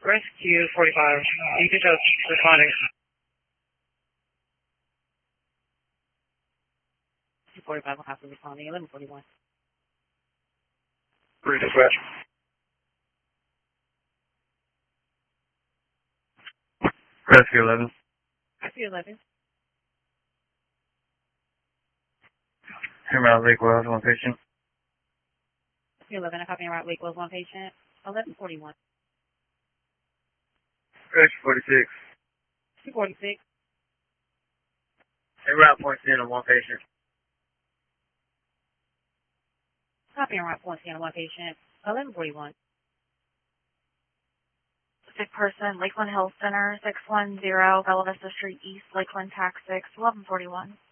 Rescue 45. You can just responding. 245 will have to responding. 1141. Brief dispatch. Rescue 11. Rescue 11. Hammer out Lake Wells, one patient. Rescue 11, I'm copying route Lake Wells, one patient. 1141. Rescue 46. 246. Hammer out point 10 on one patient. Copying route 14 on one patient. 1141. Sick person, Lakeland Health Center, 610 Bella Vista Street East, Lakeland, Tax 6, 1141.